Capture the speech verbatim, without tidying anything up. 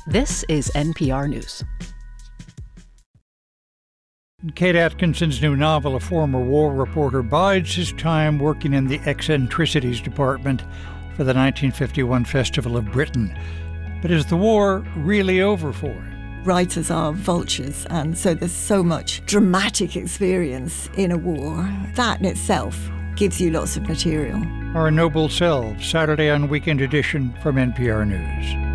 This is N P R News. In Kate Atkinson's new novel, a former war reporter bides his time working in the eccentricities department for the nineteen fifty-one Festival of Britain. But is the war really over for him? Writers are vultures, and so there's so much dramatic experience in a war. That in itself gives you lots of material. Our Noble Selves, Saturday on Weekend Edition from N P R News.